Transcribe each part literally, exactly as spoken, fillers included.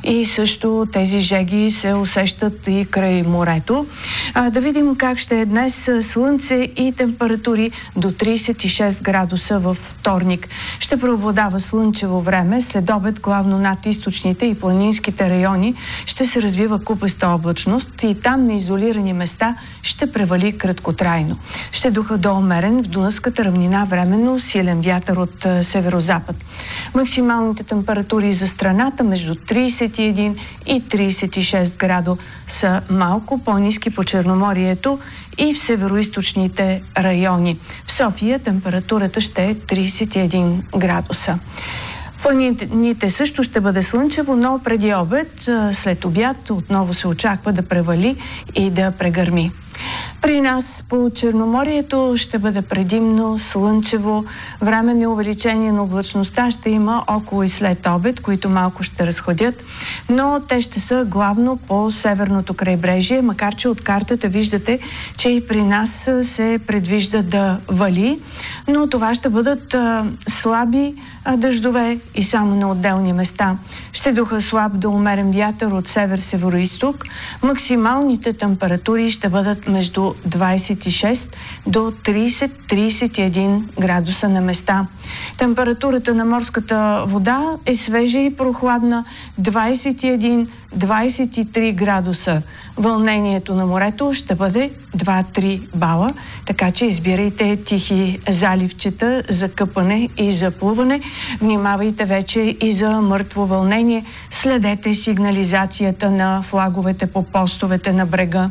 и също тези жеги се усещат и край морето. А, да видим как ще е днес. Слънце и температури до трийсет и шест градуса във вторник. Ще преобладава слънчево време. След обед главно над източните и планинските райони ще се развива купеста облачност и там на изолирани места ще превали краткотрайно. Ще духа до умерен, в Дунавската равнина временно силен вятър от северозапад. Максималните температури за страната между трийсет и един и трийсет и шест градуса са малко по-ниски по Черноморието и в североизточните райони. В София температурата ще е трийсет и един градуса. Планините също ще бъде слънчево, но преди обед, след обяд, отново се очаква да превали и да прегърми. При нас по Черноморието ще бъде предимно слънчево. Временно увеличение на облачността ще има около и след обед, които малко ще разходят, но те ще са главно по северното крайбрежие, макар че от картата виждате, че и при нас се предвижда да вали, но това ще бъдат а, слаби а, дъждове и само на отделни места. Ще духа слаб до умерен вятър от север-североизток. Максималните температури ще бъдат между двайсет и шест до трийсет до трийсет и един градуса на места. Температурата на морската вода е свежа и прохладна, двайсет и един до двайсет и три градуса. Вълнението на морето ще бъде два до три бала, така че избирайте тихи заливчета за къпане и за плуване. Внимавайте вече и за мъртво вълнение. Следете сигнализацията на флаговете по постовете на брега.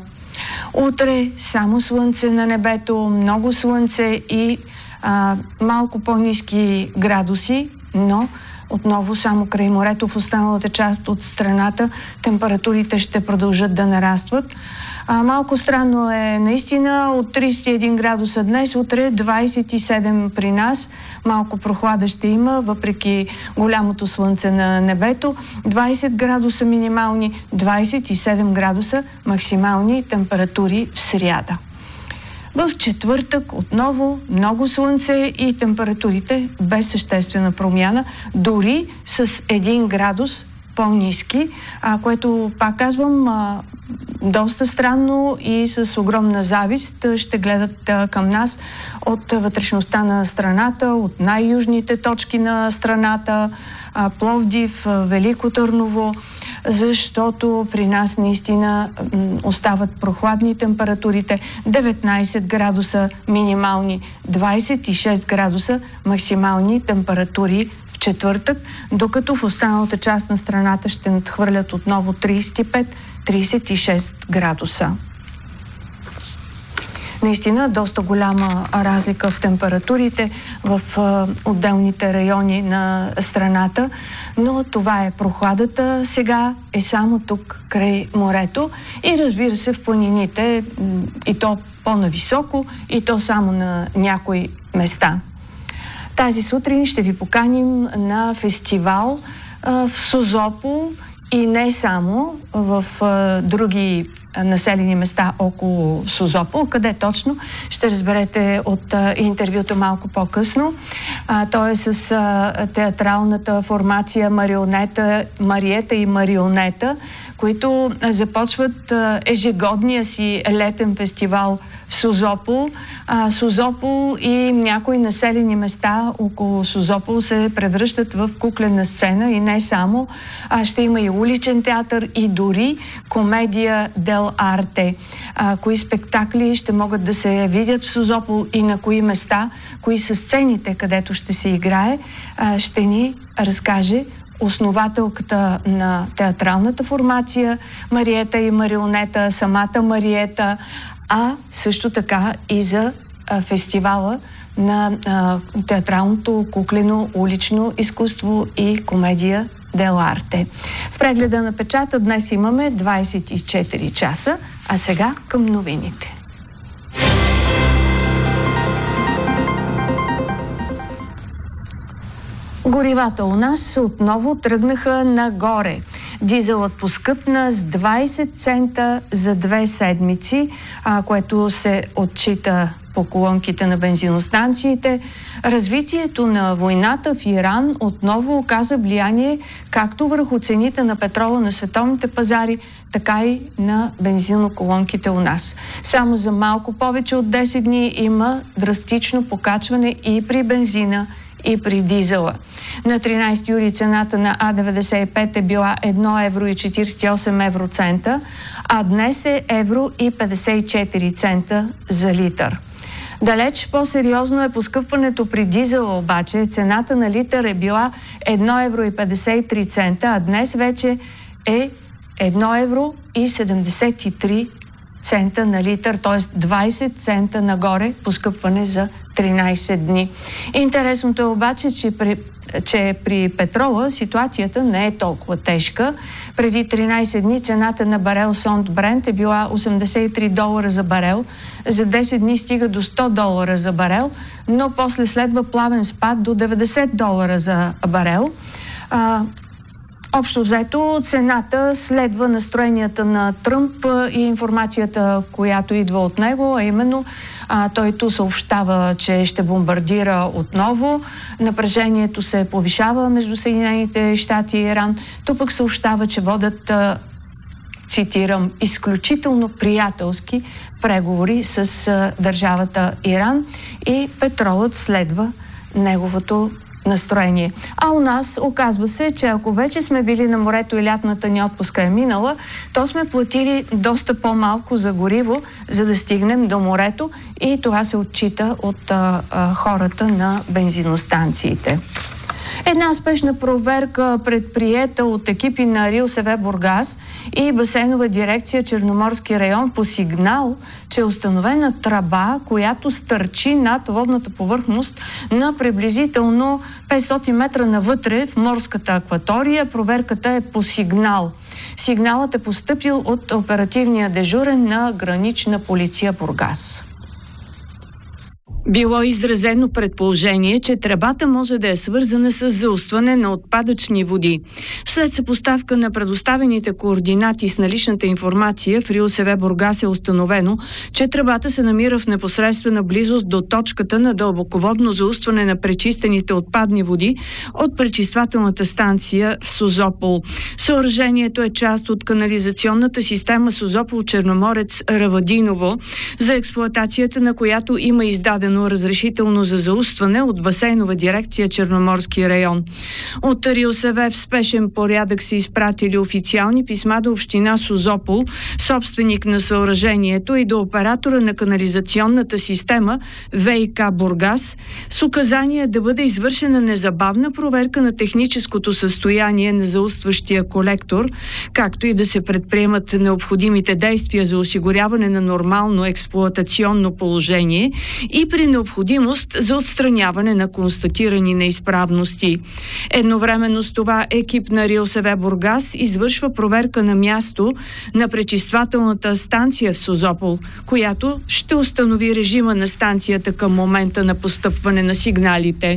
Утре само слънце на небето, много слънце и а, малко по-ниски градуси, но отново само край морето. В останалата част от страната температурите ще продължат да нарастват. А, малко странно е наистина от трийсет и един градуса днес, утре двайсет и седем при нас. Малко прохлада ще има, въпреки голямото слънце на небето. двайсет градуса минимални, двайсет и седем градуса максимални температури в сряда. В четвъртък отново много слънце и температурите без съществена промяна, дори с един градус по-ниски, а, което, пак казвам, а, доста странно и с огромна завист ще гледат а, към нас от вътрешността на страната, от най-южните точки на страната, а, Пловдив, а, Велико Търново, защото при нас наистина м, остават прохладни температурите, деветнайсет градуса минимални, двайсет и шест градуса максимални температури в четвъртък, докато в останалата част на страната ще надхвърлят отново трийсет и пет до трийсет и шест градуса. Наистина доста голяма разлика в температурите в а, отделните райони на страната, но това е прохладата. Сега е само тук край морето и разбира се в планините и то по-нависоко и то само на някои места. Тази сутрин ще ви поканим на фестивал а, в Созопол и не само, в а, други населени места около Созопол. Къде точно? Ще разберете от а, интервюто малко по-късно. А, той е с а, театралната формация Марионета, Мариета и Марионета, които а, започват а, ежегодния си летен фестивал в Созопол. А, Созопол и някои населени места около Созопол се превръщат в куклена сцена и не само. А, ще има и уличен театър и дори комедия дел арте. А, кои спектакли ще могат да се видят в Созопол и на кои места, кои са сцените, където ще се играе, а, ще ни разкаже основателката на театралната формация Мариета и Марионета, самата Мариета, а също така и за а, фестивала на а, театралното куклено улично изкуство и комедия дел арте. В прегледа на печата днес имаме двайсет и четири часа, а сега към новините. Горивата у нас отново тръгнаха нагоре. Дизелът поскъпна с двайсет цента за две седмици, а, което се отчита по колонките на бензиностанциите. Развитието на войната в Иран отново оказа влияние както върху цените на петрола на световните пазари, така и на бензиноколонките у нас. Само за малко повече от десет дни има драстично покачване и при бензина, и при дизела. На тринайсети юли цената на А деветдесет и пет е била едно евро и четирийсет и осем евроцента, а днес е едно евро и петдесет и четири цента за литър. Далеч по-сериозно е поскъпването при дизела обаче. Цената на литър е била едно евро и петдесет и три цента, а днес вече е едно евро и седемдесет и три цента на литър, т.е. двайсет цента нагоре поскъпване за тринайсет дни. Интересното е обаче, че при, че при петрола ситуацията не е толкова тежка. Преди тринайсет дни цената на барел Сонд Брент е била осемдесет и три долара за барел. За десет дни стига до сто долара за барел, но после следва плавен спад до деветдесет долара за барел. А, Общо взето, цената следва настроенията на Тръмп и информацията, която идва от него, а именно а, той ту съобщава, че ще бомбардира отново. Напрежението се повишава между Съединените щати и Иран. Ту пък съобщава, че водят, а, цитирам, изключително приятелски преговори с а, държавата Иран и петролът следва неговото настроение. А у нас оказва се, че ако вече сме били на морето и лятната ни отпуска е минала, то сме платили доста по-малко за гориво, за да стигнем до морето, и това се отчита от а, а, хората на бензиностанциите. Една спешна проверка, предприета от екипи на РИОСВ Бургас и Басейнова дирекция Черноморски район по сигнал, че е установена тръба, която стърчи над водната повърхност на приблизително петстотин метра навътре в морската акватория. Проверката е по сигнал. Сигналът е постъпил от оперативния дежурен на Гранична полиция Бургас. Било изразено предположение, че тръбата може да е свързана с заустване на отпадъчни води. След съпоставка на предоставените координати с наличната информация в РИОСВ Бургас е установено, че тръбата се намира в непосредствена близост до точката на дълбоководно заустване на пречистените отпадни води от пречиствателната станция в Созопол. Съоръжението е част от канализационната система Созопол-Черноморец Равадиново, за експлоатацията на която има издадено разрешително за заустване от Басейнова дирекция Черноморски район. От РИОСВ в спешен порядък са изпратили официални писма до община Созопол, собственик на съоръжението, и до оператора на канализационната система ВиК Бургас, с указание да бъде извършена незабавна проверка на техническото състояние на заустващия колектор, както и да се предприемат необходимите действия за осигуряване на нормално експлоатационно положение и при необходимост за отстраняване на констатирани неизправности. Едновременно с това екип на РИОСВ Бургас извършва проверка на място на пречиствателната станция в Созопол, която ще установи режима на станцията към момента на постъпване на сигналите.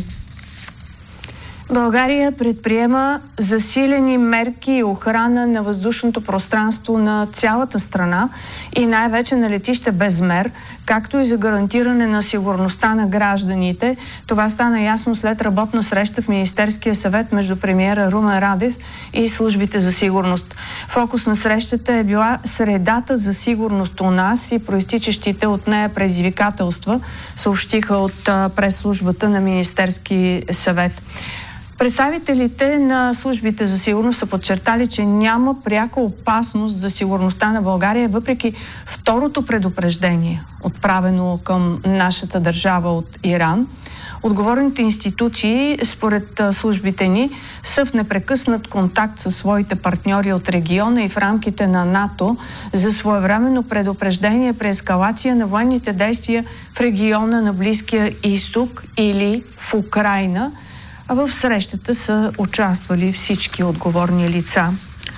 България предприема засилени мерки и охрана на въздушното пространство на цялата страна и най-вече на летище Безмер, както и за гарантиране на сигурността на гражданите. Това стана ясно след работна среща в Министерския съвет между премиера Румен Радев и службите за сигурност. Фокус на срещата е била средата за сигурност у нас и проистичащите от нея предизвикателства, съобщиха от пресслужбата на Министерски съвет. Представителите на службите за сигурност са подчертали, че няма пряка опасност за сигурността на България, въпреки второто предупреждение, отправено към нашата държава от Иран. Отговорните институции, според службите ни, са в непрекъснат контакт със своите партньори от региона и в рамките на НАТО за своевременно предупреждение при ескалация на военните действия в региона на Близкия изток или в Украйна. А в срещата са участвали всички отговорни лица.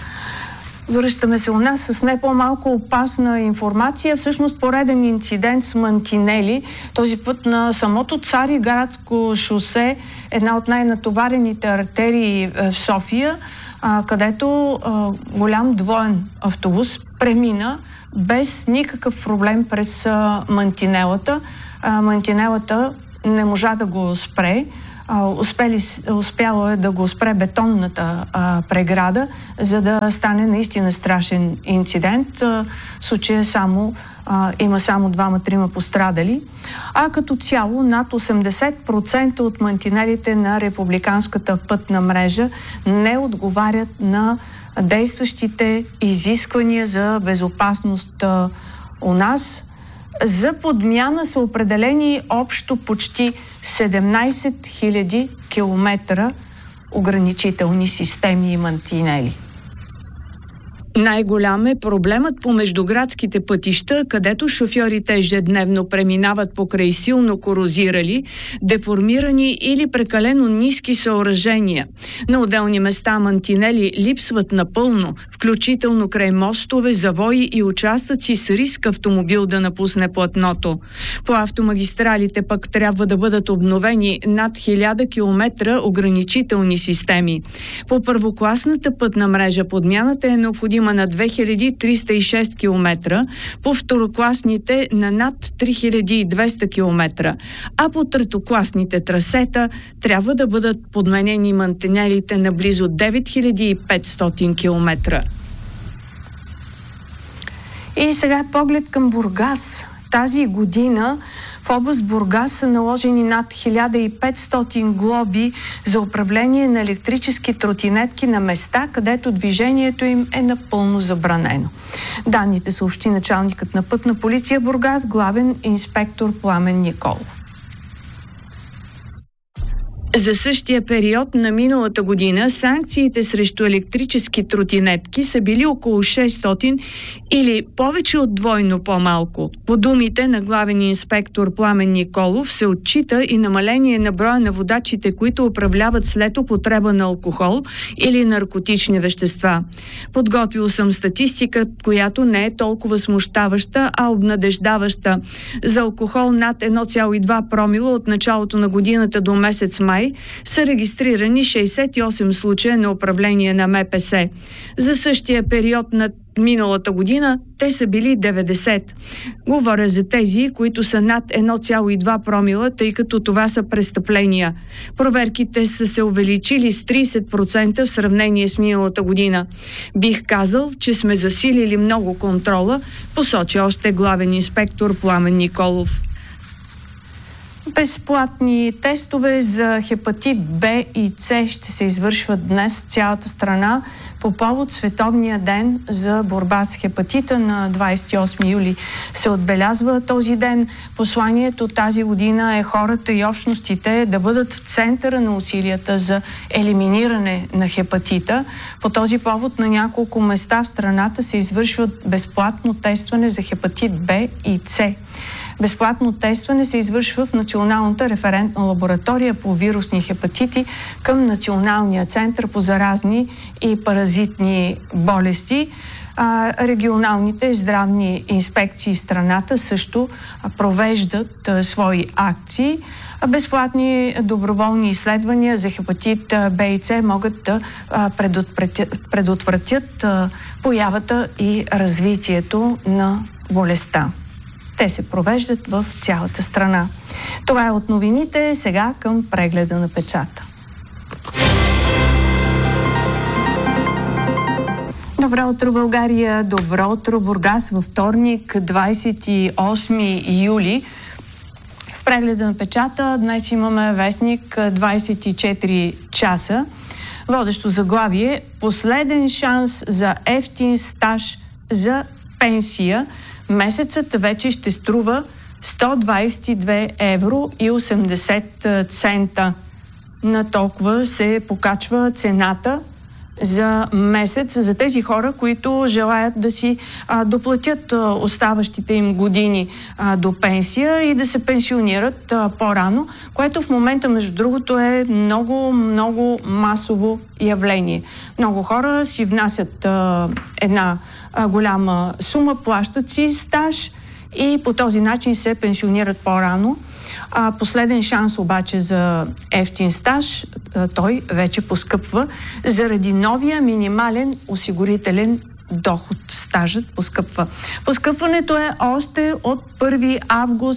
Връщаме се у нас с не по-малко опасна информация. Всъщност пореден инцидент с мантинели. Този път на самото Цариградско шосе, една от най-натоварените артерии в София, където голям двоен автобус премина без никакъв проблем през мантинелата. а, мантинелата не можа да го спре. Успели, успяло е да го спре бетонната а, преграда, за да стане наистина страшен инцидент. А, в случая само, а, има само двама-трима пострадали. А като цяло над осемдесет процента от мантинелите на републиканската пътна мрежа не отговарят на действащите изисквания за безопасност а, у нас. За подмяна са определени общо почти седемнайсет хиляди километра ограничителни системи и мантинели. Най-голям е проблемът по междуградските пътища, където шофьорите ежедневно преминават покрай силно корозирали, деформирани или прекалено ниски съоръжения. На отделни места мантинели липсват напълно, включително край мостове, завои и участъци с риск автомобил да напусне платното. По автомагистралите пък трябва да бъдат обновени над хиляда километра ограничителни системи. По първокласната пътна мрежа подмяната е необходима на две хиляди триста и шест километра, по второкласните на над три хиляди и двеста километра, а по третокласните трасета трябва да бъдат подменени мантинелите на близо девет хиляди и петстотин километра. И сега поглед към Бургас. Тази година в област Бургас са наложени над хиляда и петстотин глоби за управление на електрически тротинетки на места, където движението им е напълно забранено. Данните съобщи началникът на Пътна полиция Бургас, главен инспектор Пламен Николов. За същия период на миналата година санкциите срещу електрически тротинетки са били около шестстотин или повече от двойно по-малко. По думите на главен инспектор Пламен Николов се отчита и намаление на броя на водачите, които управляват след употреба на алкохол или наркотични вещества. Подготвил съм статистика, която не е толкова смущаваща, а обнадеждаваща. За алкохол над едно цяло и два промила от началото на годината до месец май са регистрирани шейсет и осем случая на управление на М П С. За същия период на миналата година те са били деветдесет. Говоря за тези, които са над едно цяло и два промила, тъй като това са престъпления. Проверките са се увеличили с трийсет процента в сравнение с миналата година. Бих казал, че сме засилили много контрола, посочи още главен инспектор Пламен Николов. Безплатни тестове за хепатит Б и С ще се извършват днес в цялата страна по повод Световния ден за борба с хепатита. На двадесет и осми юли се отбелязва този ден. Посланието тази година е хората и общностите да бъдат в центъра на усилията за елиминиране на хепатита. По този повод на няколко места в страната се извършват безплатно тестване за хепатит Б и С. Безплатно тестване се извършва в Националната референтна лаборатория по вирусни хепатити към Националния център по заразни и паразитни болести. А, регионалните здравни инспекции в страната също провеждат а, свои акции. А безплатни доброволни изследвания за хепатит Б и С могат да а, предотвратят, предотвратят а, появата и развитието на болестта. Те се провеждат в цялата страна. Това е от новините. Сега към прегледа на печата. Добро утро, България! Добро утро, Бургас! Във вторник, двадесет и осми юли. В прегледа на печата днес имаме вестник двадесет и четири часа. Водещо заглавие: последен шанс за евтин стаж за пенсия. Месецът вече ще струва сто двадесет и две евро и осемдесет цента. На толкова се покачва цената за месец за тези хора, които желаят да си а, доплатят а, оставащите им години а, до пенсия и да се пенсионират а, по-рано, което в момента, между другото, е много, много масово явление. Много хора си внасят а, една а, голяма сума, плащат си стаж и по този начин се пенсионират по-рано. А последен шанс обаче за евтин стаж, той вече поскъпва заради новия минимален осигурителен доход. Стажът поскъпва. Поскъпването е още от първи август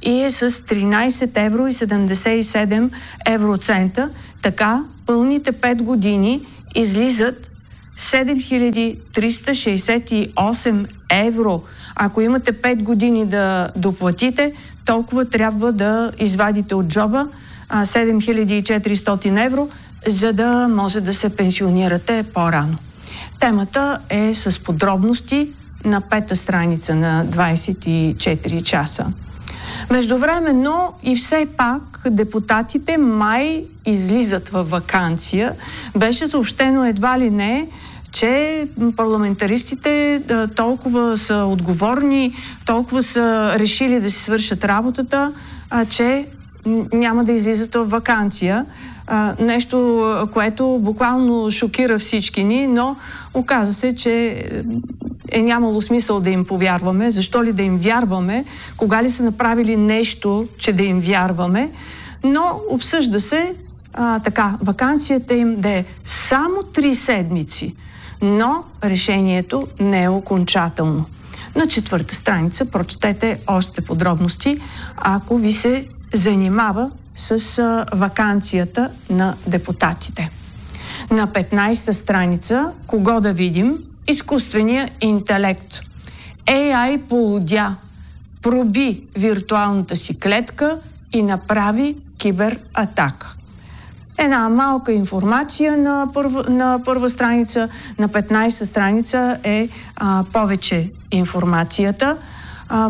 и е с тринайсет евро и седемдесет и седем евроцента. Така, пълните пет години излизат седем хиляди триста шейсет и осем евро. Ако имате пет години да доплатите, толкова трябва да извадите от джоба седем хиляди и четиристотин евро, за да може да се пенсионирате по-рано. Темата е с подробности на пета страница на двайсет и четири часа. Междувременно и все пак депутатите май излизат във ваканция. Беше съобщено едва ли не, че парламентаристите толкова са отговорни, толкова са решили да си свършат работата, а че няма да излизат в ваканция. А, нещо, което буквално шокира всички ни, но оказа се, че е нямало смисъл да им повярваме. Защо ли да им вярваме? Кога ли са направили нещо, че да им вярваме? Но обсъжда се а, така, ваканцията им да е само три седмици, но решението не е окончателно. На четвърта страница прочетете още подробности, ако ви се занимава с а, ваканцията на депутатите. На петнайсета страница, кого да видим? Изкуствения интелект. Ей ай полудя, проби виртуалната си клетка и направи кибератака. Една малка информация на първа, на първа страница, на петнайсета страница е а, повече информацията. А,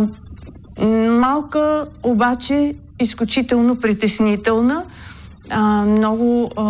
малка, обаче изключително притеснителна. А, много а,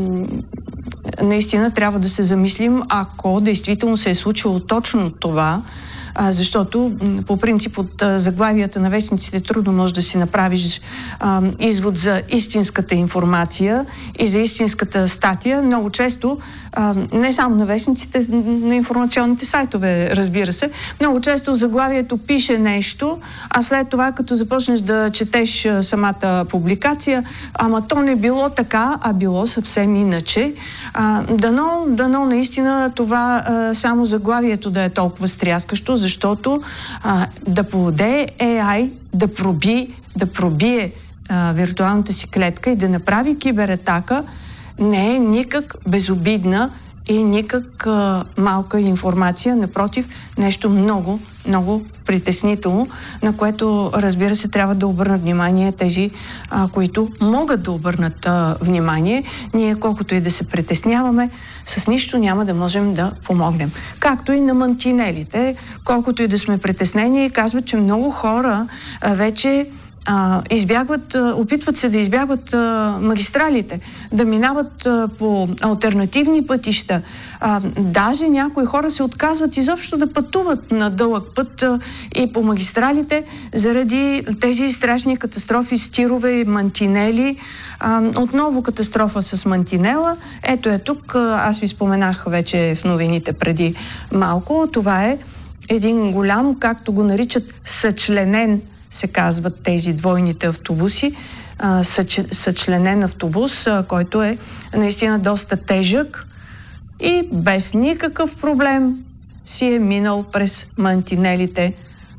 наистина трябва да се замислим, ако действително се е случило точно това, а, защото по принцип от а, заглавията на вестниците трудно можеш да си направиш а, извод за истинската информация и за истинската статия. Много често, а, не само на вестниците, на информационните сайтове, разбира се, много често заглавието пише нещо, а след това, като започнеш да четеш а, самата публикация, ама то не било така, а било съвсем иначе. А, дано, дано наистина това а, само заглавието да е толкова стряскащо, защото а, да подаде Ей Ай, да проби, да пробие а, виртуалната си клетка и да направи кибератака, не е никак безобидна и никак а, малка информация. Напротив, нещо много, много притеснително, на което, разбира се, трябва да обърнат внимание тези, а, които могат да обърнат а, внимание. Ние, колкото и да се притесняваме, с нищо няма да можем да помогнем. Както и на мантинелите, колкото и да сме притеснени, казват, че много хора а, вече А, избягват, а, опитват се да избягват а, магистралите, да минават а, по алтернативни пътища. А, даже някои хора се отказват изобщо да пътуват на дълъг път а, и по магистралите заради тези страшни катастрофи с тирове и мантинели. А, отново катастрофа с мантинела. Ето е тук, а, аз ви споменах вече в новините преди малко. Това е един голям, както го наричат, съчленен, се казват тези двойните автобуси, а, съч, съчленен автобус, а, който е наистина доста тежък и без никакъв проблем си е минал през мантинелите,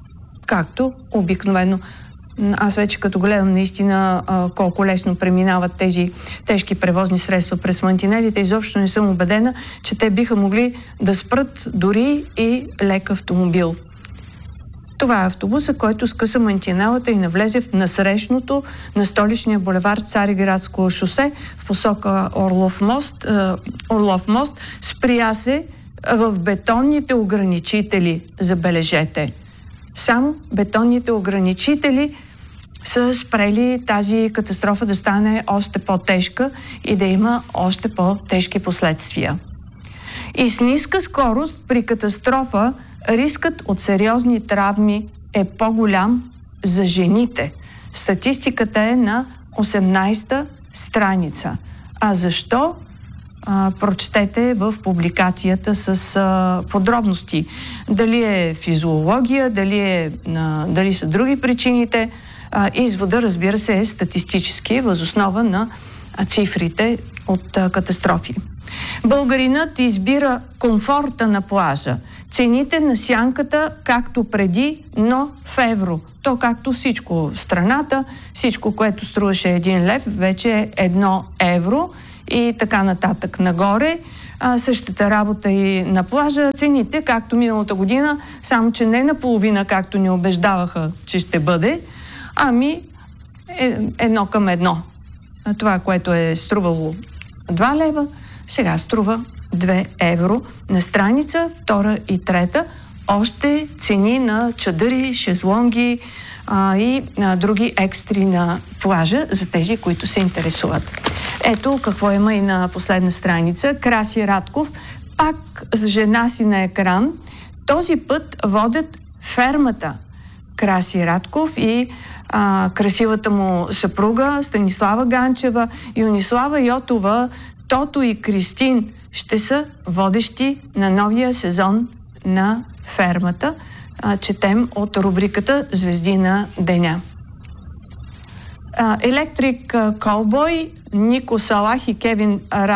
както обикновено. Аз вече като гледам наистина а, колко лесно преминават тези тежки превозни средства през мантинелите, изобщо не съм убедена, че те биха могли да спрат дори и лек автомобил. Това е автобуса, който скъса мантинелата и навлезе в насрещното на столичния булевард Цариградско шосе в посока Орлов мост. Е, Орлов мост спря се в бетонните ограничители, забележете. Само бетонните ограничители са спрели тази катастрофа да стане още по-тежка и да има още по-тежки последствия. И с ниска скорост при катастрофа рискът от сериозни травми е по-голям за жените. Статистиката е на осемнайсета страница. А защо? А, прочетете в публикацията с а, подробности. Дали е физиология, дали, е, а, дали са други причините. А, извода, разбира се, е статистически, въз основа на цифрите от а, катастрофи. Българинът избира комфорта на плажа, цените на сянката както преди, но в евро. То както всичко в страната, всичко, което струваше един лев, вече е едно евро и така нататък нагоре. А, същата работа и на плажа. Цените, както миналата година, само че не наполовина, както ни убеждаваха, че ще бъде, ами е, едно към едно. Това, което е струвало два лева, сега струва две евро. На страница втора и трета още цени на чадъри, шезлонги а, и а, други екстри на плажа за тези, които се интересуват. Ето какво има и на последна страница. Краси Радков, пак с жена си на екран. Този път водят фермата Краси Радков и а, красивата му съпруга Станислава Ганчева, Юнислава Йотова, Тото и Кристин ще са водещи на новия сезон на фермата. А, четем от рубриката Звезди на деня. Електрик Колбой, Нико Салах и Кевин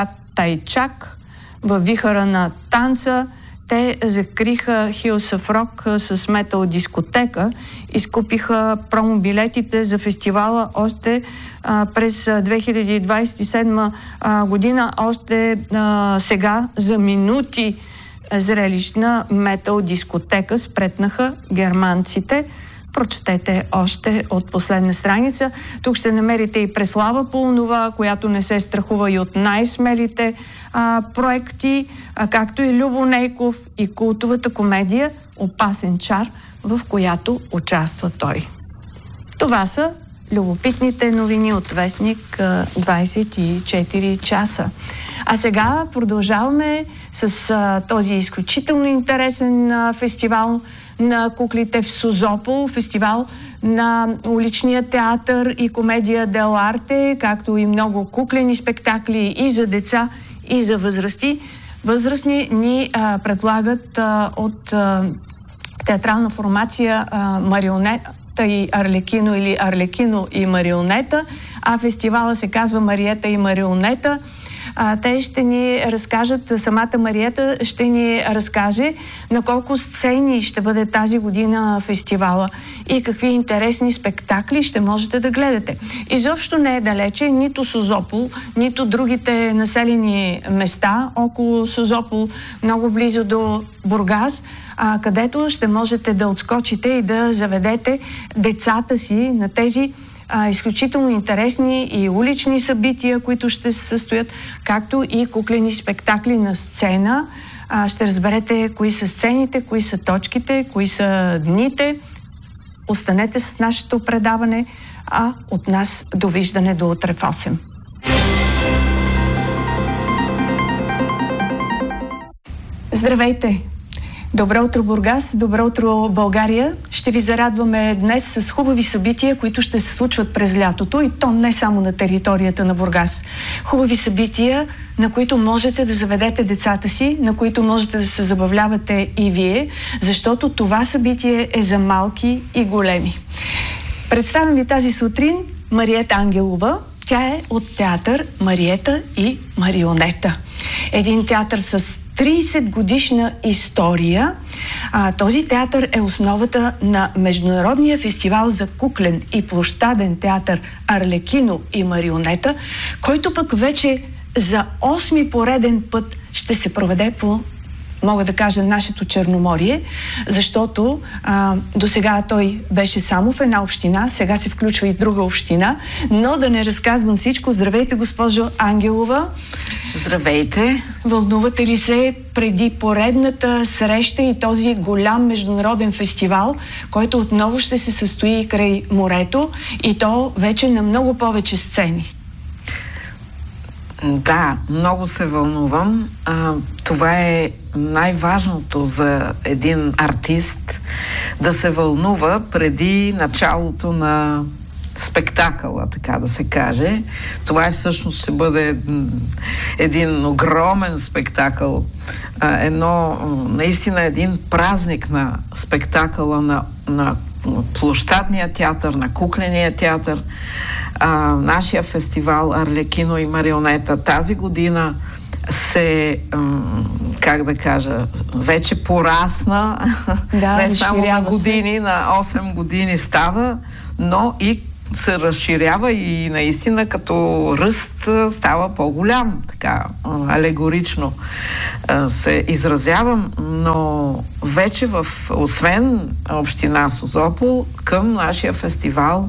Ратайчак във вихъра на танца. Те закриха Hills of Rock с метал дискотека, изкупиха промобилетите за фестивала още а, през две хиляди двадесет и седма а, година, още а, сега за минути зрелищна метал дискотека спретнаха германците. Прочетете още от последна страница. Тук ще намерите и Преслава Полнова, която не се страхува и от най-смелите а, проекти, а, както и Любо Нейков и култовата комедия "Опасен чар", в която участва той. Това са любопитните новини от вестник двадесет и четири часа. А сега продължаваме с а, този изключително интересен а, фестивал на куклите в Созопол, фестивал на уличния театър и комедия Дел Арте, както и много куклени спектакли и за деца, и за възрасти. Възрастни ни а, предлагат а, от а, театрална формация а, Марионета и Арлекино или Арлекино и Марионета, а фестивала се казва Мариета и Марионета. А, те ще ни разкажат, самата Мариета ще ни разкаже на колко сцени ще бъде тази година фестивала и какви интересни спектакли ще можете да гледате. Изобщо не е далече нито Созопол, нито другите населени места около Созопол, много близо до Бургас, а, където ще можете да отскочите и да заведете децата си на тези А, изключително интересни и улични събития, които ще се състоят, както и куклени спектакли на сцена. А, ще разберете кои са сцените, кои са точките, кои са дните. Останете с нашето предаване, а от нас довиждане до утре в осем. Здравейте! Добро утро, Бургас! Добро утро, България! Ще ви зарадваме днес с хубави събития, които ще се случват през лятото, и то не само на територията на Бургас. Хубави събития, на които можете да заведете децата си, на които можете да се забавлявате и вие, защото това събитие е за малки и големи. Представям ви тази сутрин Мариета Ангелова. Тя е от театър Мариета и Марионета. Един театър с тридесет годишна история. А, този театър е основата на Международния фестивал за куклен и площаден театър Арлекино и Марионета, който пък вече за осми пореден път ще се проведе по, мога да кажа, нашето Черноморие, защото а, до сега той беше само в една община, сега се включва и друга община, но да не разказвам всичко. Здравейте, госпожо Ангелова! Здравейте! Вълнувате ли се преди поредната среща и този голям международен фестивал, който отново ще се състои край морето, и то вече на много повече сцени? Да, много се вълнувам. А, това е най-важното за един артист, да се вълнува преди началото на спектакъла, така да се каже. Това е всъщност ще бъде един огромен спектакъл, едно, наистина един празник на спектакъла на, на площадния театър, на кукления театър. А, нашия фестивал Арлекино и Марионета тази година се, как да кажа, вече порасна, да, не само на години, се. На осем години става, но и се разширява и наистина като ръст става по-голям, така алегорично се изразявам, но вече в, освен община Созопол, към нашия фестивал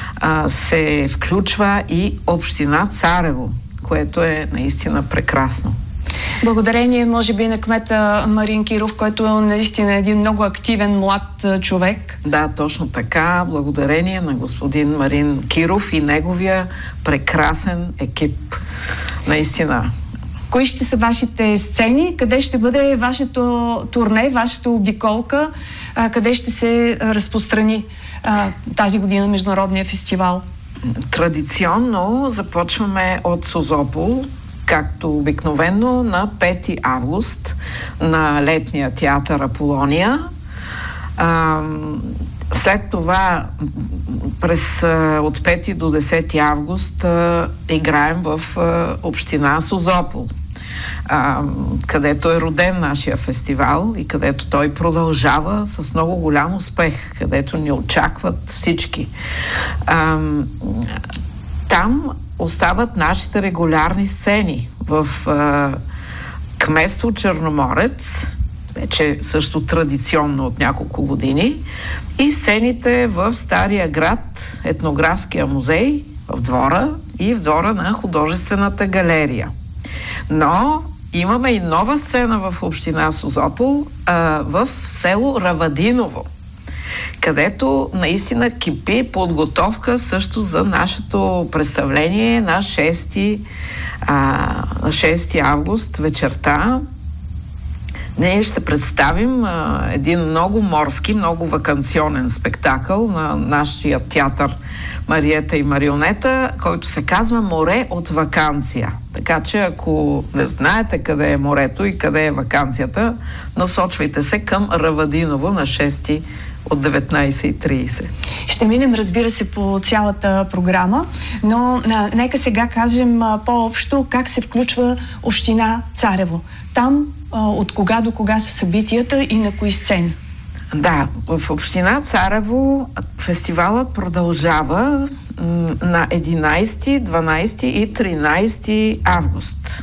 се включва и община Царево, което е наистина прекрасно. Благодарение, може би, на кмета Марин Киров, който е наистина един много активен млад човек. Да, точно така. Благодарение на господин Марин Киров и неговия прекрасен екип. Наистина. Кои ще са вашите сцени? Къде ще бъде вашето турне, вашата обиколка? А, къде ще се разпространи а, тази година международния фестивал? Традиционно започваме от Созопол, както обикновено на пети август на летния театър Аполония. А, след това през, от пети до десети август а, играем в а, община Созопол, а, където е роден нашия фестивал и където той продължава с много голям успех, където ни очакват всички. А, там остават нашите регулярни сцени в а, кметство Черноморец, вече също традиционно от няколко години, и сцените в Стария град, етнографския музей, в двора и в двора на художествената галерия. Но имаме и нова сцена в община Созопол, а, в село Равадиново, където наистина кипи подготовка също за нашето представление на шести, а, на шести август вечерта. Ние ще представим а, един много морски, много ваканционен спектакъл на нашия театър Мариета и Марионета, който се казва "Море от ваканция". Така че, ако не знаете къде е морето и къде е ваканцията, насочвайте се към Равадиново на шести от деветнайсет и трийсет. Ще минем, разбира се, по цялата програма, но а, нека сега кажем а, по-общо как се включва община Царево. Там а, от кога до кога са събитията и на кои сцени? Да, в община Царево фестивалът продължава м, на единайсети, дванайсети и тринайсети август.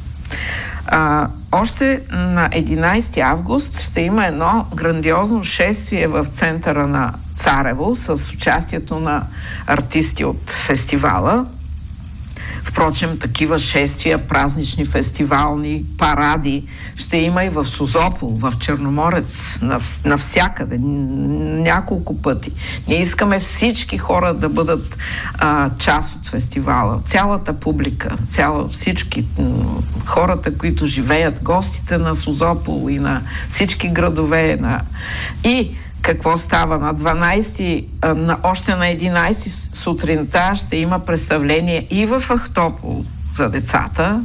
А, още на единайсети август ще има едно грандиозно шествие в центъра на Царево с участието на артисти от фестивала. Впрочем, такива шествия, празнични, фестивални, паради ще има и в Созопол, в Черноморец, нав- навсякъде, няколко пъти. Ние искаме всички хора да бъдат а, част от фестивала. Цялата публика, цяла, всички м- хората, които живеят, гостите на Созопол и на всички градове. На... И какво става? На дванайсети, на, още на единайсети сутринта ще има представление и в Ахтопол за децата,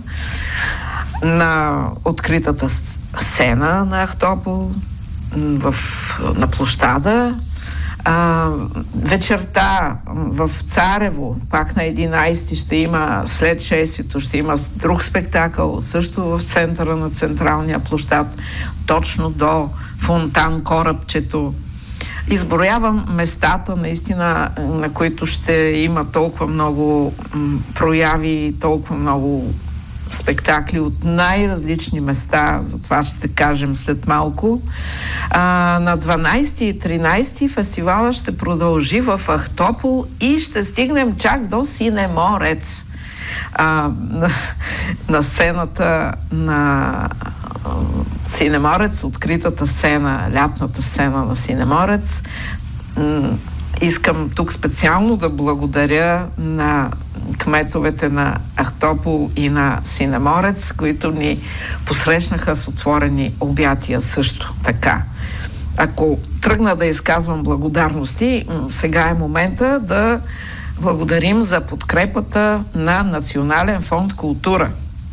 на откритата сцена на Ахтопол, в, на площада. А, вечерта в Царево, пак на единайсети ще има, след шествието ще има друг спектакъл, също в центъра на централния площад, точно до фонтан Корабчето. Изброявам местата, наистина, на които ще има толкова много м, прояви, толкова много спектакли от най-различни места, за това ще кажем след малко. А, на дванайсети и тринайсети фестивала ще продължи в Ахтопол и ще стигнем чак до Синеморец. А, на, на сцената на Синеморец, откритата сцена, лятната сцена на Синеморец. М- искам тук специално да благодаря на кметовете на Ахтопол и на Синеморец, които ни посрещнаха с отворени обятия също така. Ако тръгна да изказвам благодарности, сега е момента да благодарим за подкрепата на Национален фонд култура,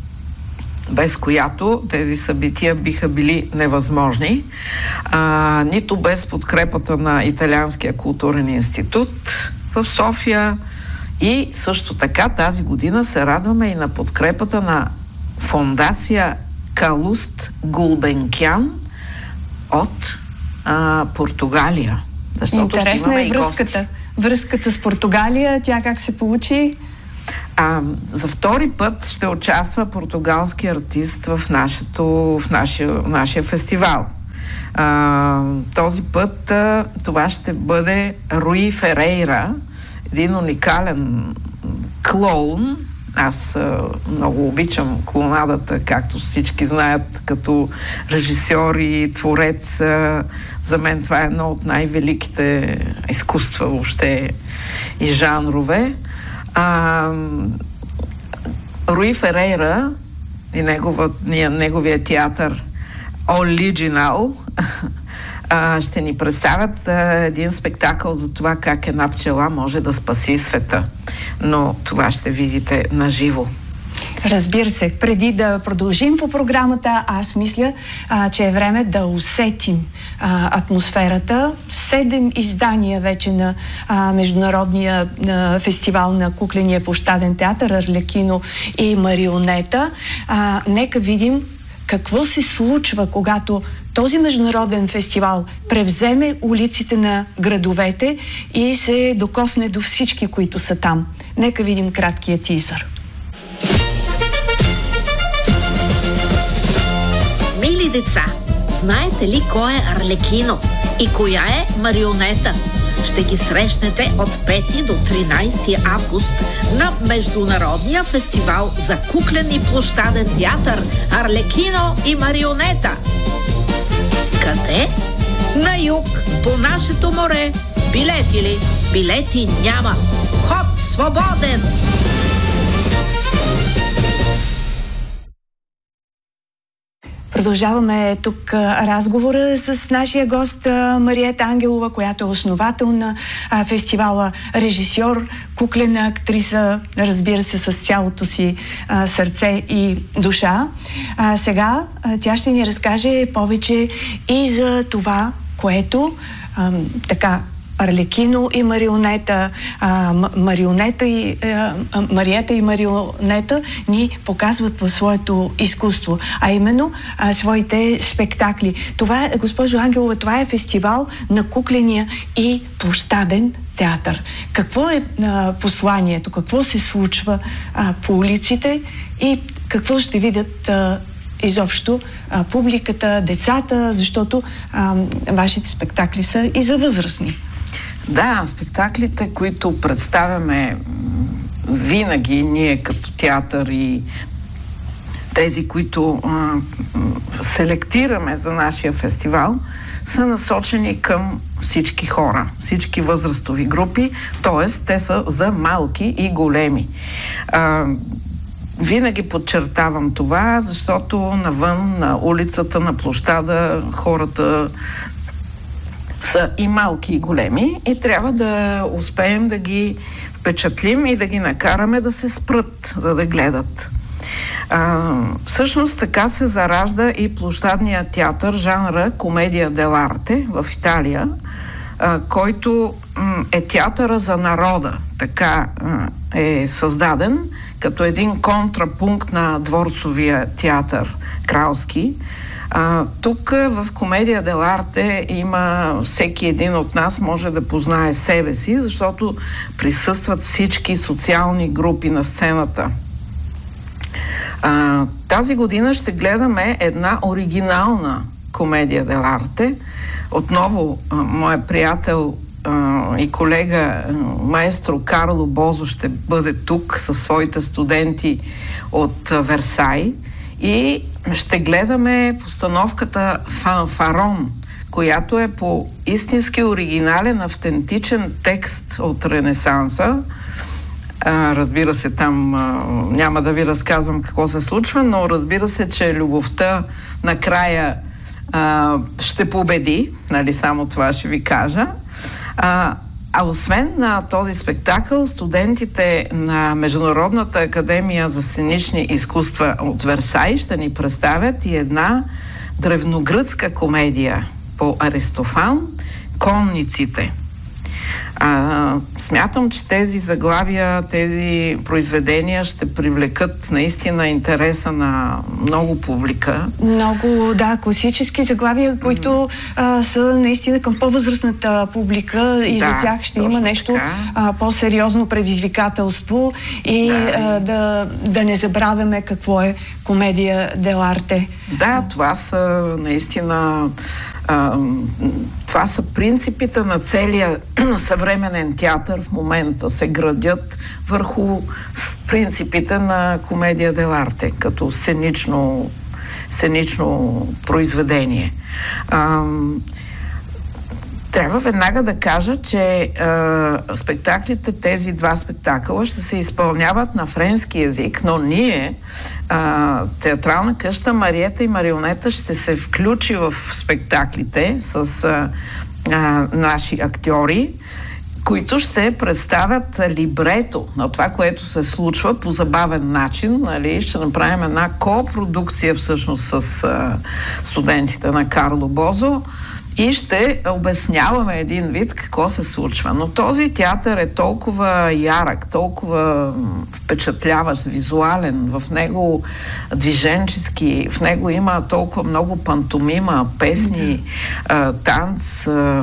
без която тези събития биха били невъзможни. А, нито без подкрепата на Италианския културен институт в София И също така тази година се радваме и на подкрепата на фондация Калуст Гулбенкян от а, Португалия. Интересна е връзката. Връзката с Португалия, тя как се получи? А, за втори път ще участва португалски артист в, нашето, в нашия, нашия фестивал. А, този път а, това ще бъде Руи Ферейра, един уникален клоун. Аз а, много обичам клоунадата, както всички знаят, като режисьор и творец. А, за мен това е едно от най-великите изкуства въобще и жанрове. А, Руи Ферейра и негова, неговия театър Оригинал ще ни представят а, един спектакъл за това как една пчела може да спаси света. Но това ще видите наживо. Разбира се, преди да продължим по програмата, аз мисля, а, че е време да усетим а, атмосферата. Седем издания вече на а, Международния а, фестивал на кукления площаден театър Арлекино и Марионета. А, нека видим какво се случва, когато този международен фестивал превземе улиците на градовете и се докосне до всички, които са там. Нека видим краткия тизър. Мили деца, знаете ли кой е Арлекино и коя е Марионета? Ще ги срещнете от пети до тринайсети август на Международния фестивал за куклен и площаден театър Арлекино и Марионета. Къде? На юг, по нашето море. Билети ли? Билети няма. Вход свободен! Продължаваме тук а, разговора с нашия гост а, Мариета Ангелова, която е основател на а, фестивала, режисьор, куклена актриса, разбира се, с цялото си а, сърце и душа. А, сега а, тя ще ни разкаже повече и за това, което а, така Арлекино и Марионета, а, Марионета и а, Мариета и Марионета ни показват в своето изкуство, а именно а, своите спектакли. Това е, госпожо Ангелова, това е фестивал на кукления и площаден театър. Какво е а, посланието? Какво се случва а, по улиците и какво ще видят а, изобщо а, публиката, децата, защото а, вашите спектакли са и за възрастни? Да, спектаклите, които представяме винаги ние като театър и тези, които а, селектираме за нашия фестивал, са насочени към всички хора, всички възрастови групи, т.е. те са за малки и големи. А, винаги подчертавам това, защото навън, на улицата, на площада, хората са и малки и големи и трябва да успеем да ги впечатлим и да ги накараме да се спрат, за да гледат. А, всъщност така се заражда и площадния театър, жанра комедия дел'арте в Италия, а, който м, е театъра за народа. Така а, е създаден като един контрапункт на дворцовия театър кралски. А, тук в комедия дел'арте има всеки един от нас може да познае себе си, защото присъстват всички социални групи на сцената. А, тази година ще гледаме една оригинална комедия дел'арте. Отново а, моя приятел а, и колега а, маестро Карло Бозо ще бъде тук със своите студенти от а, Версай и ще гледаме постановката Фанфарон, която е по истински оригинален, автентичен текст от Ренесанса. А, разбира се, там а, няма да ви разказвам какво се случва, но разбира се, че любовта накрая а, ще победи, нали, само това ще ви кажа. А, А освен на този спектакъл, студентите на Международната академия за сценични изкуства от Версай ще ни представят и една древногръцка комедия по Аристофан «Конниците». А, смятам, че тези заглавия, тези произведения ще привлекат наистина интереса на много публика. Много, да, класически заглавия, които mm. а, са наистина към по-възрастната публика и да, за тях ще има нещо а, по-сериозно предизвикателство и да, а, да, да не забравяме какво е комедия дел'арте. Да, това са наистина А, това са принципите на целия съвременен театър. В момента се градят върху принципите на комедия дел'арте, като сценично, сценично произведение. А, трябва веднага да кажа, че а, спектаклите, тези два спектакъла ще се изпълняват на френски език, но ние, а, театрална къща Мариета и Марионета, ще се включи в спектаклите с а, а, наши актьори, които ще представят либрето на това, което се случва по забавен начин. Нали? Ще направим една копродукция всъщност с а, студентите на Карло Бозо и ще обясняваме един вид какво се случва. Но този театър е толкова ярък, толкова впечатляващ, визуален, в него движенчески, в него има толкова много пантомима, песни, а, танц, а,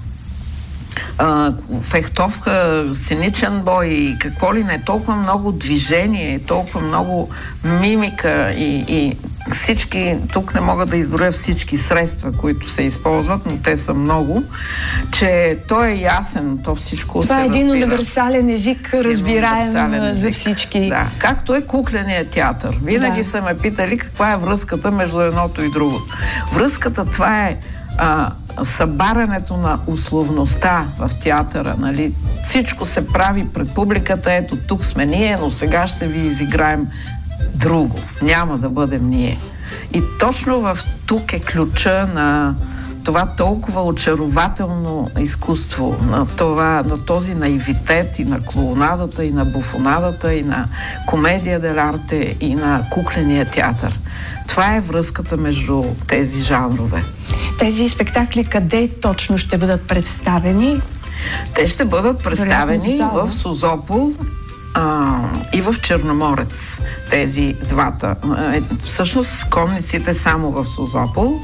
а, фехтовка, сценичен бой и какво ли не, толкова много движение, толкова много мимика и, и всички, тук не мога да изброя всички средства, които се използват, но те са много, че той е ясен, то всичко това се е един разбира. универсален език, разбираем език. За всички. Да, както е кукленият театър. Винаги да. са ме питали каква е връзката между едното и другото. Връзката, това е а, събарянето на условността в театъра, нали? Всичко се прави пред публиката, ето тук сме ние, но сега ще ви изиграем друго. Няма да бъдем ние. И точно в тук е ключа на това толкова очарователно изкуство, на, това, на този наивитет и на клоунадата, и на буфонадата, и на комедия дел'арте, и на кукления театър. Това е връзката между тези жанрове. Тези спектакли къде точно ще бъдат представени? Те ще бъдат представени в, в Созопол а, и в Черноморец. Тези двата. Е, всъщност конниците само в Созопол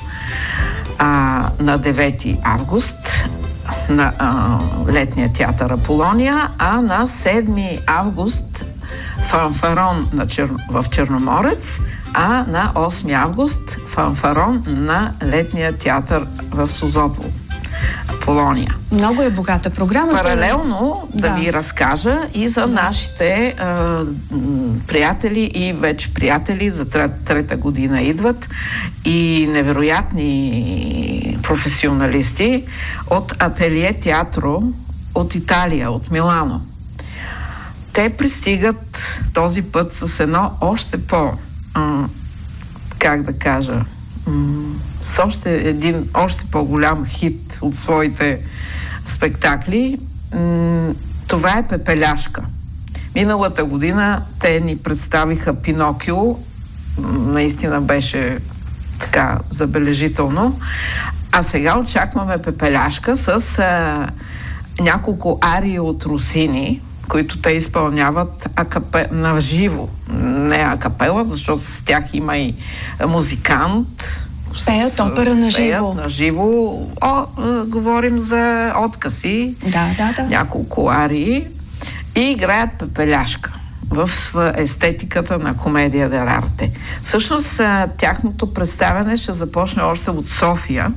а, на девети август на а, летния театър Аполония, а на седми август фанфарон на Чер... в Черноморец, а на осми август фанфарон на летния театър в Созопол, Аполония. Много е богата програма. Паралелно да, да ви разкажа и за да. нашите а, приятели и вече приятели за трет, трета година идват и невероятни професионалисти от Ателие Театро от Италия, от Милано. Те пристигат този път с едно още по, м- как да кажа, м- с още един, още по-голям хит от своите спектакли. М- това е Пепеляшка. Миналата година те ни представиха Пинокио. М- наистина беше така забележително. А сега очакваме Пепеляшка с а, няколко арии от Росини, които те изпълняват акапе... на живо. Не акапела, защото с тях има и музикант. Пеят опера на живо. на живо. О, е, говорим за откази. Да, да, да. Няколко арии. И играят Пепеляшка в естетиката на комедия дел'арте. Всъщност, тяхното представяне ще започне още от София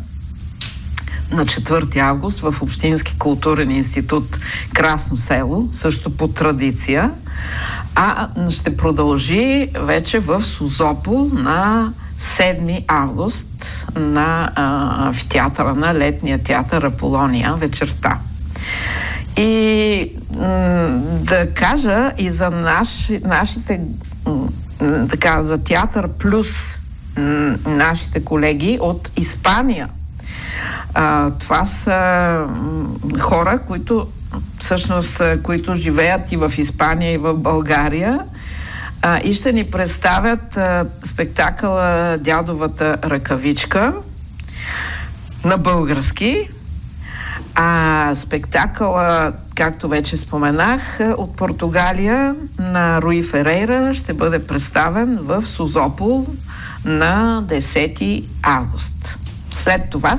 на четвърти август в Общински културен институт Красно село, също по традиция, а ще продължи вече в Созопол на седми август на амфитеатъра на летния театър Аполония вечерта. И м- да кажа и за наши, нашите м- така, за Театър Плюс м- нашите колеги от Испания. А, това са м- хора, които всъщност, които живеят и в Испания, и в България, а, и ще ни представят а, спектакъла Дядовата ръкавичка на български. А спектакъла, както вече споменах, от Португалия на Руи Ферейра ще бъде представен в Созопол на десети август. След това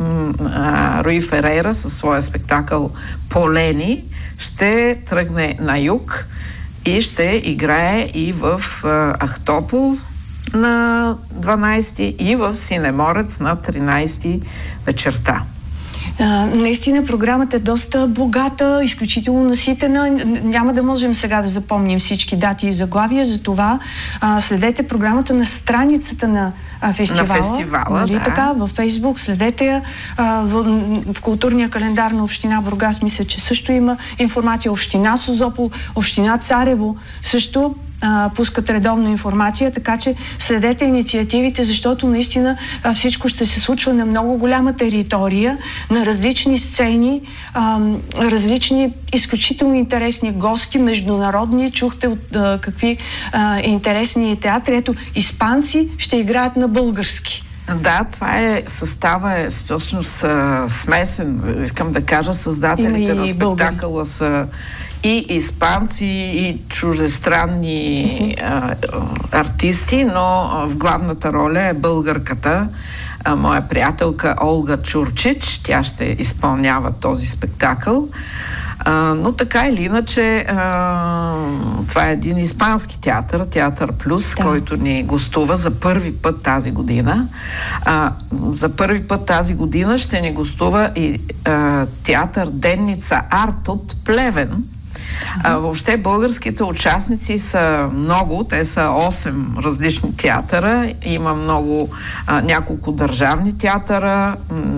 Руи Ферейра със своя спектакъл Полени ще тръгне на юг и ще играе и в Ахтопол на дванайсети и в Синеморец на тринайсети вечерта. А, наистина програмата е доста богата, изключително наситена. Няма да можем сега да запомним всички дати и заглавия, затова а, следете програмата на страницата на а, фестивала. На фестивала, нали, да. Така, във Фейсбук, следете я. А, в, в културния календар на община Бургас мисля, че също има информация. Община Созопол, община Царево също а, пускат редовно информация, така че следете инициативите, защото наистина а, всичко ще се случва на много голяма територия, на различни сцени, а, различни изключително интересни гости, международни. Чухте от а, какви а, интересни театри. Ето, испанци ще играят на български. Да, това е, състава е всъщност смесен. Искам да кажа, създателите на спектакъла са и испанци, и чуждестранни а, артисти, но в главната роля е българката, а, моя приятелка Олга Чурчич. Тя ще изпълнява този спектакъл. А, но така или иначе, а, това е един испански театър, Театър Плюс, да, който ни гостува за първи път тази година. А, за първи път тази година ще ни гостува и а, театър Денница Арт от Плевен. А, въобще българските участници са много, те са осем различни театъра, има много, а, няколко държавни театъра,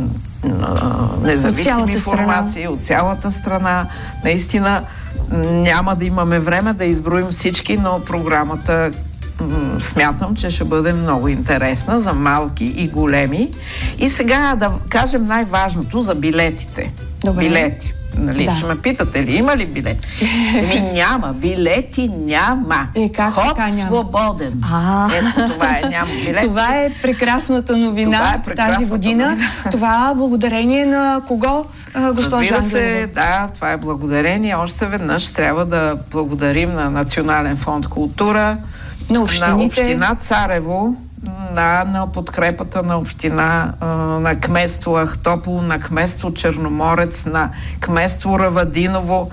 м- независими формации от цялата страна. Наистина няма да имаме време да изброим всички, но програмата м- смятам, че ще бъде много интересна за малки и големи. И сега да кажем най-важното за билетите. Добре. Билети. Нали, да. Ще ме питате ли, има ли билети? Еми няма, билети няма. Е, как Ход така няма? свободен. А. Ето това е, няма билети. Това е прекрасната новина това е прекрасната тази година. Новина. Това благодарение на кого, госпожа Разбира Ангелова? се, да, това е благодарение. Още веднъж трябва да благодарим на Национален фонд култура, на общините, на община Царево, на, на подкрепата на община, на кметство Ахтопол, на кметство Черноморец, на кметство Равадиново,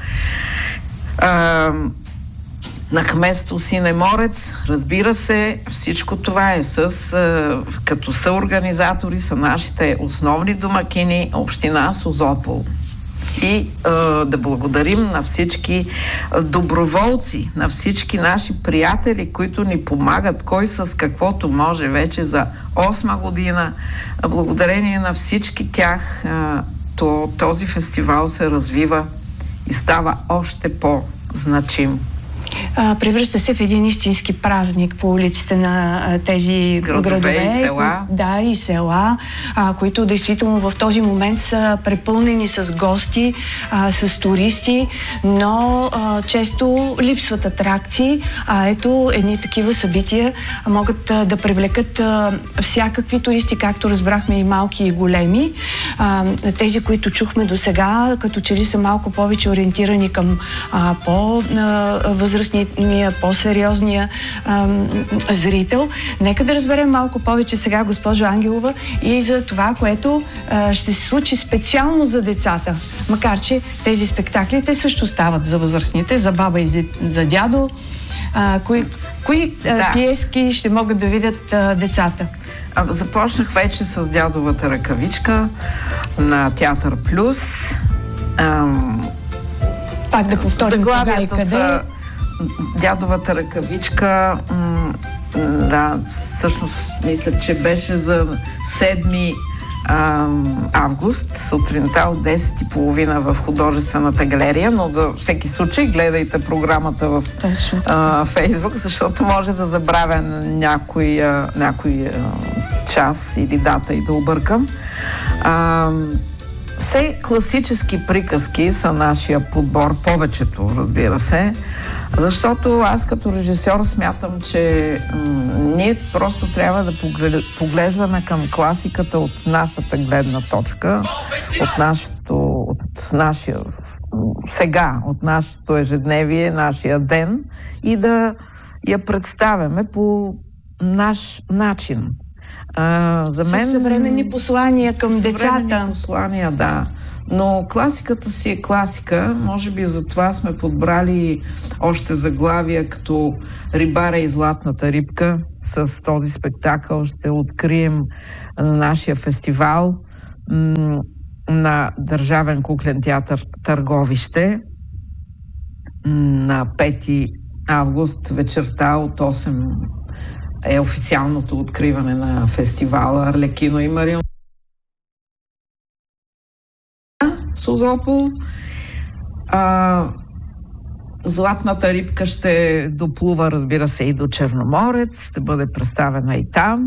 на кметство Синеморец. Разбира се, всичко това е с, като съорганизатори са нашите основни домакини, община Созопол. И е, да благодарим на всички доброволци, на всички наши приятели, които ни помагат, кой с каквото може вече за осма година. Благодарение на всички тях е, то, този фестивал се развива и става още по-значим. А, превръща се в един истински празник по улиците на а, тези градове, градове и села. Кои, да, и села, а, които действително в този момент са препълнени с гости, а, с туристи, но а, често липсват атракции. А ето едни такива събития могат а, да привлекат а, всякакви туристи, както разбрахме и малки и големи. А, тези, които чухме до сега, като че ли са малко повече ориентирани към а, по-възрастни ния, по-сериозния ам, зрител. Нека да разберем малко повече сега, госпожо Ангелова, и за това, което а, ще се случи специално за децата. Макар че тези спектакли те също стават за възрастните, за баба и за, за дядо. А, кои кои а, да. пиески ще могат да видят а, децата? А, започнах вече с Дядовата ръкавичка на Театър Плюс. Ам... Пак да повторим кога и къде. Са Дядовата ръкавичка, м- да, всъщност мисля, че беше за седми август, сутринта от десет и половина в художествената галерия, но за всеки случай гледайте програмата в а, Фейсбук, защото може да забравя някой, а, някой а, час или дата и да объркам. А, все класически приказки са нашия подбор, повечето, разбира се, защото аз като режисьор смятам, че м- ние просто трябва да поглеждаме към класиката от нашата гледна точка, от нашето, от нашия, сега, от нашето ежедневие, нашия ден и да я представяме по наш начин. А, за мен... Със съвременни послания към със децата. Съвременни послания, да. Но класиката си е класика. Може би за това сме подбрали още заглавия като Рибара и златната рибка. С този спектакъл ще открием на нашия фестивал м- на Държавен куклен театър Търговище на пети август вечерта от осем е официалното откриване на фестивала Арлекино и Марионета Созопол. А, Златната рибка ще доплува, разбира се, и до Черноморец, ще бъде представена и там.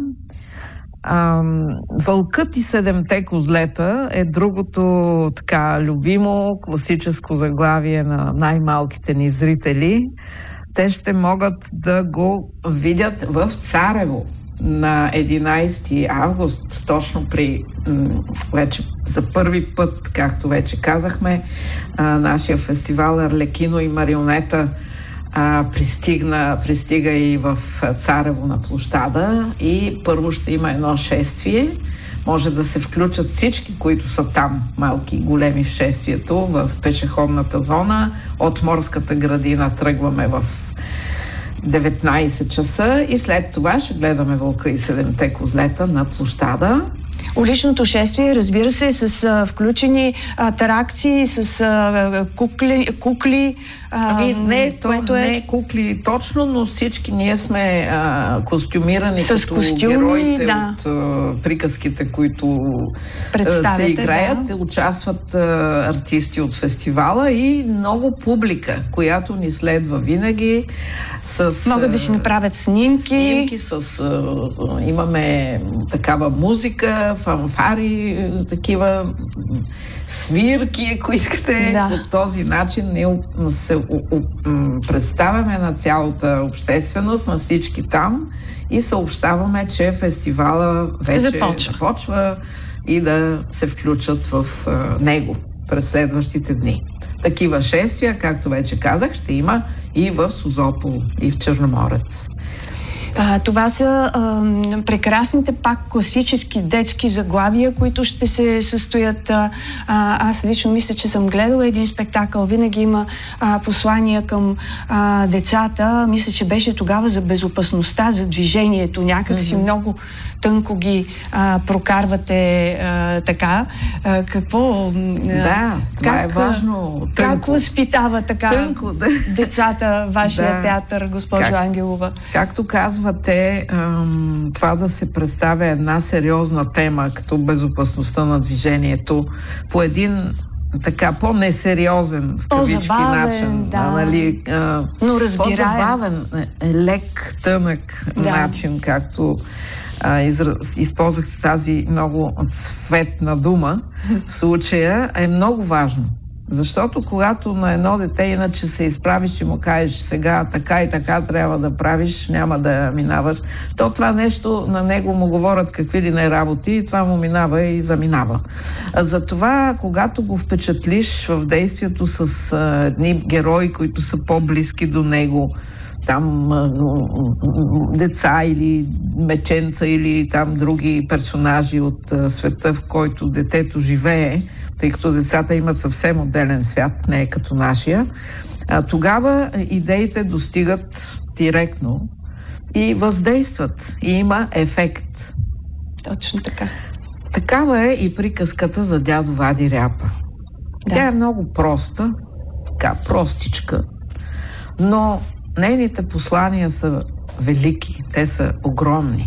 А, Вълкът и седемте козлета е другото така любимо класическо заглавие на най-малките ни зрители. Те ще могат да го видят в Царево на единайсети август, точно при м- вече за първи път, както вече казахме, а, нашия фестивал Арлекино и Марионета а, пристигна, пристига и в Царево на площада и първо ще има едно шествие. Може да се включат всички, които са там, малки и големи в шествието, в пешеходната зона. От Морската градина тръгваме в деветнайсет часа и след това ще гледаме Вълка и седемте козлета на площада. Уличното шествие, разбира се, с а, включени атракции, с а, кукли, кукли а, ами не, то, което не е... е кукли точно, но всички ние сме а, костюмирани с като костюми, героите да. от а, приказките, които а, се играят. Да. Участват а, артисти от фестивала и много публика, която ни следва винаги. С, Могат да си направят снимки. Снимки с... А, имаме такава музика, фанфари, такива свирки, ако искате. Да. По този начин ние се представяме на цялата общественост, на всички там и съобщаваме, че фестивала вече започва, започва и да се включат в а, него през следващите дни. Такива шествия, както вече казах, ще има и в Созопол, и в Черноморец. А, това са а, прекрасните пак класически детски заглавия, които ще се състоят. А, аз лично мисля, че съм гледала един спектакъл. Винаги има а, послания към а, децата. Мисля, че беше тогава за безопасността, за движението. Някак си mm-hmm. много тънко ги а, прокарвате а, така. А, какво... Да, това как, е важно. Тънко. Как възпитава така тънко, да. децата вашия да. театър, госпожо как, Ангелова? Както казвате, ам, това да се представя една сериозна тема, като безопасността на движението, по един така по-несериозен, в кавички начин. Да. Нали, а, но разбираем. По-забавен, лек, тънък да. начин, както а, израз, използвахте тази много цветна дума в случая, е много важно. Защото когато на едно дете иначе се изправиш и му кажеш сега така и така трябва да правиш, няма да минаваш, то това нещо на него му говорят какви ли не работи и това му минава и заминава. Затова, когато го впечатлиш в действието с а, едни герои, които са по-близки до него, там а, деца или меченца или там други персонажи от а, света, в който детето живее, тъй като децата имат съвсем отделен свят, не е като нашия, а, тогава идеите достигат директно и въздействат. И има ефект. Точно така. Такава е и приказката за дядо Вади Ряпа. Да. Тя е много проста, така простичка, но нейните послания са велики, те са огромни.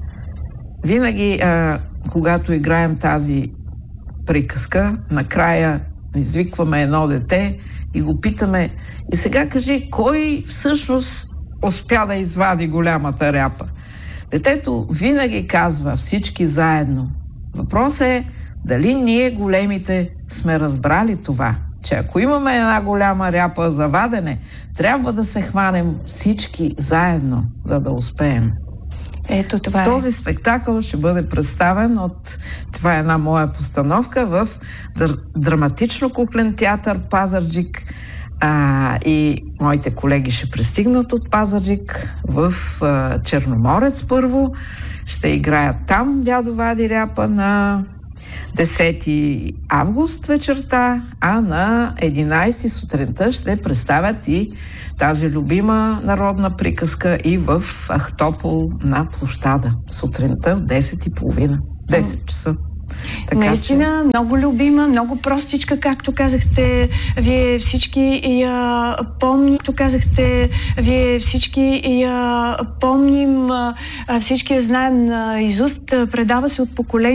Винаги, а, когато играем тази приказка, накрая извикваме едно дете и го питаме: и сега кажи, кой всъщност успя да извади голямата ряпа? Детето винаги казва: всички заедно. Въпросът е дали ние големите сме разбрали това, че ако имаме една голяма ряпа за вадене, трябва да се хванем всички заедно, за да успеем. Ето това е. Този спектакъл ще бъде представен от... Това е една моя постановка в др... драматично куклен театър Пазарджик. А, и моите колеги ще пристигнат от Пазарджик в а, Черноморец първо. Ще играят там Дядо Вади Ряпа на десети август вечерта, а на единайсети сутринта ще представят и тази любима народна приказка и в Ахтопол на площада. Сутринта в десет и половина. десет часа. Така, наистина, че... много любима, много простичка, както казахте, вие всички я помни, както казахте, вие всички я помним, всички я знаем наизуст, предава се от поколение